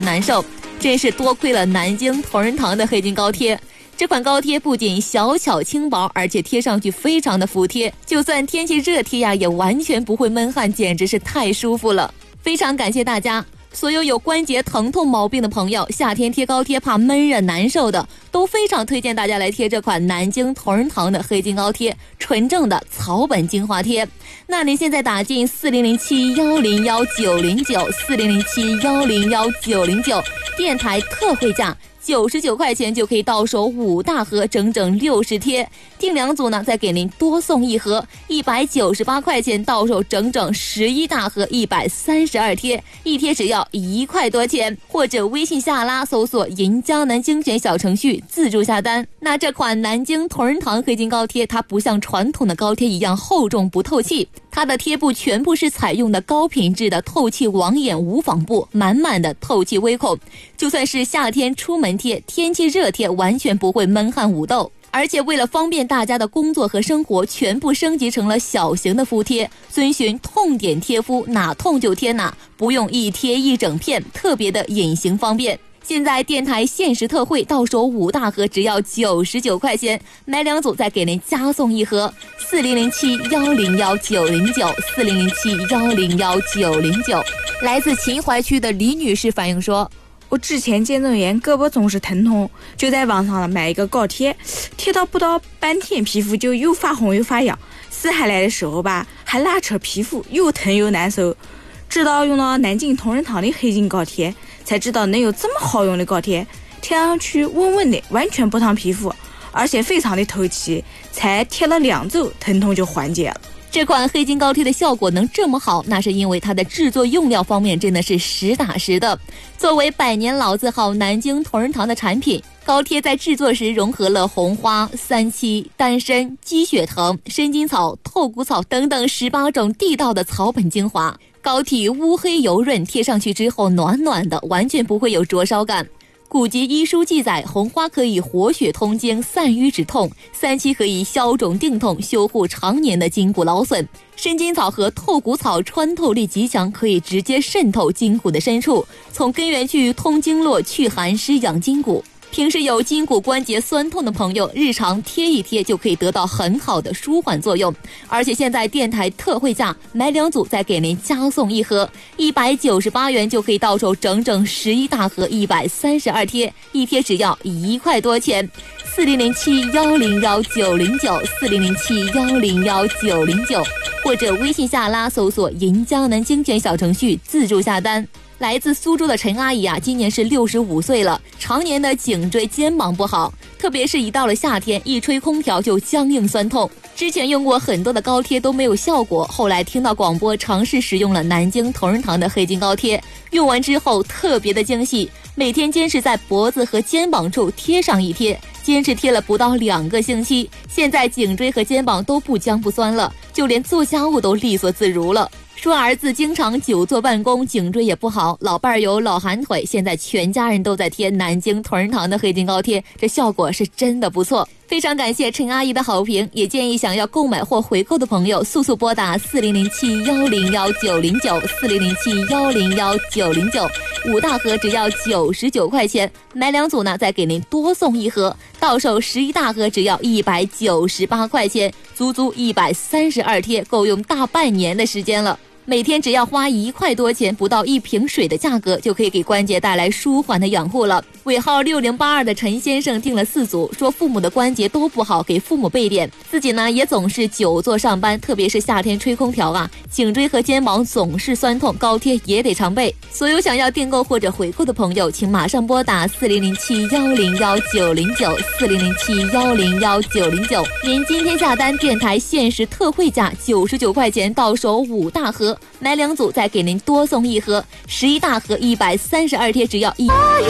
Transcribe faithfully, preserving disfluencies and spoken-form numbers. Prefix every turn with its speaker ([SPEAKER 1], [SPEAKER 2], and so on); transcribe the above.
[SPEAKER 1] 难受，真是多亏了南京同仁堂的黑金高贴。这款高贴不仅小巧轻薄，而且贴上去非常的服帖，就算天气热贴呀，也完全不会闷汗，简直是太舒服了。非常感谢大家，所有有关节疼痛毛病的朋友，夏天贴高贴怕闷热难受的，都非常推荐大家来贴这款南京同仁堂的黑金高贴，纯正的草本精华贴。那您现在打进四零零七幺零幺九零九四零零七幺零幺九零九，电台特惠价九十九块钱就可以到手五大盒，整整六十贴。订两组呢，再给您多送一盒，一百九十八块钱到手整整十一大盒，一百三十二贴，一贴只要一块多钱。或者微信下拉搜索“银江南精选”小程序自助下单。那这款南京同仁堂黑金高贴，它不像传统的高贴一样厚重不透气，它的贴布全部是采用的高品质的透气网眼无纺布，满满的透气微孔，就算是夏天出门贴，天气热贴完全不会闷汗捂痘。而且为了方便大家的工作和生活，全部升级成了小型的敷贴，遵循痛点贴敷，哪痛就贴哪，不用一贴一整片，特别的隐形方便。现在电台限时特惠，到手五大盒只要九十九块钱，买两组再给您加送一盒。四零零七幺零幺九零九四零零七幺零幺九零九。来自秦淮区的李女士反映说，
[SPEAKER 2] 我之前肩周炎，胳膊总是疼痛，就在网上买一个高贴，贴到不到半天，皮肤就又发红又发痒，死还来的时候吧，还拉扯皮肤，又疼又难受。直到用了南京同仁堂的黑金高贴，才知道能有这么好用的高贴，贴上去温温的，完全不烫皮肤，而且非常的透气，才贴了两周，疼痛就缓解了。
[SPEAKER 1] 这款黑金高贴的效果能这么好，那是因为它的制作用料方面真的是实打实的。作为百年老字号南京同仁堂的产品，高贴在制作时融合了红花、三七、丹参、鸡血藤、生筋草、透骨草等等十八种地道的草本精华，膏体乌黑油润，贴上去之后暖暖的，完全不会有灼烧感。古籍医书记载，红花可以活血通经、散瘀止痛；三七可以消肿定痛、修护常年的筋骨劳损；生筋草和透骨草穿透力极强，可以直接渗透筋骨的深处，从根源去通经络、去寒湿、养筋骨。平时有筋骨关节酸痛的朋友，日常贴一贴就可以得到很好的舒缓作用。而且现在电台特惠价，买两组再给您加送一盒，一百九十八元就可以到手整整十一大盒，一百三十二贴，一贴只要一块多钱。四零零七幺零幺九零九四零零七幺零幺九零九，或者微信下拉搜索“银江南精选”小程序自助下单。来自苏州的陈阿姨啊，今年是六十五岁了，常年的颈椎肩膀不好，特别是一到了夏天，一吹空调就僵硬酸痛。之前用过很多的高贴都没有效果，后来听到广播尝试使用了南京同仁堂的黑金高贴，用完之后特别的惊喜，每天坚持在脖子和肩膀处贴上一贴，坚持贴了不到两个星期，现在颈椎和肩膀都不僵不酸了，就连做家务都利索自如了。说儿子经常久坐办公，颈椎也不好，老伴儿有老寒腿，现在全家人都在贴南京同仁堂的黑金高贴，这效果是真的不错。非常感谢陈阿姨的好评，也建议想要购买或回购的朋友速速拨打四零零七幺零幺九零九四零零七幺零幺九零九，五大盒只要九十九块钱，买两组呢再给您多送一盒，到手十一大盒只要一百九十八块钱，足足一百三十二贴，够用大半年的时间了。每天只要花一块多钱，不到一瓶水的价格，就可以给关节带来舒缓的养护了。尾号六零八二的陈先生订了四组，说父母的关节都不好，给父母备点。自己呢也总是久坐上班，特别是夏天吹空调啊，颈椎和肩膀总是酸痛，高贴也得常备。所有想要订购或者回购的朋友，请马上拨打四零零七幺零幺九零九四零零七幺零幺九零九。您今天下单，电台限时特惠价九十九块钱，到手五大盒。买两组再给您多送一盒，十一大盒一百三十二贴，只要一。